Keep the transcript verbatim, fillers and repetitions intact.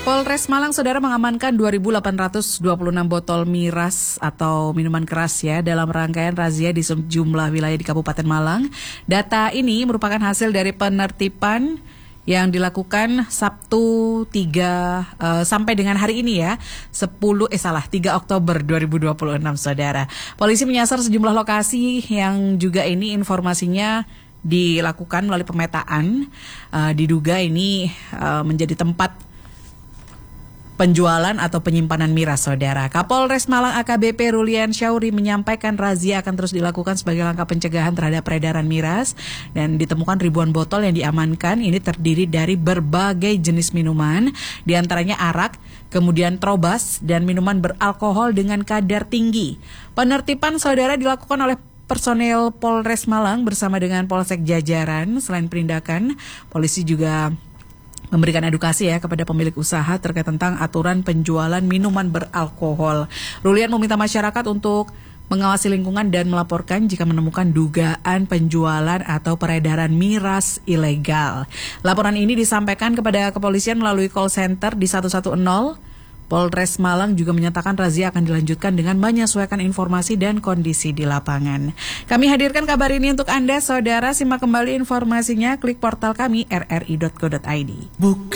Polres Malang, saudara, mengamankan dua ribu delapan ratus dua puluh enam botol miras atau minuman keras ya dalam rangkaian razia di sejumlah wilayah di Kabupaten Malang. Data ini merupakan hasil dari penertiban yang dilakukan Sabtu tiga uh, sampai dengan hari ini ya, sepuluh eh salah tiga Oktober dua ribu dua puluh enam, saudara. Polisi menyasar sejumlah lokasi yang juga ini informasinya dilakukan melalui pemetaan. Uh, diduga ini uh, menjadi tempat penjualan atau penyimpanan miras, saudara. Kapolres Malang A K B P Rulian Syauri menyampaikan razia akan terus dilakukan sebagai langkah pencegahan terhadap peredaran miras, dan ditemukan ribuan botol yang diamankan. Ini terdiri dari berbagai jenis minuman, diantaranya arak, kemudian trobas, dan minuman beralkohol dengan kadar tinggi. Penertiban, saudara, dilakukan oleh personel Polres Malang bersama dengan Polsek jajaran. Selain penindakan, polisi juga memberikan edukasi ya kepada pemilik usaha terkait tentang aturan penjualan minuman beralkohol. Rulian meminta masyarakat untuk mengawasi lingkungan dan melaporkan jika menemukan dugaan penjualan atau peredaran miras ilegal. Laporan ini disampaikan kepada kepolisian melalui call center di satu satu nol. Polres Malang juga menyatakan razia akan dilanjutkan dengan menyesuaikan informasi dan kondisi di lapangan. Kami hadirkan kabar ini untuk Anda, saudara. Simak kembali informasinya, klik portal kami r r i dot co dot i d.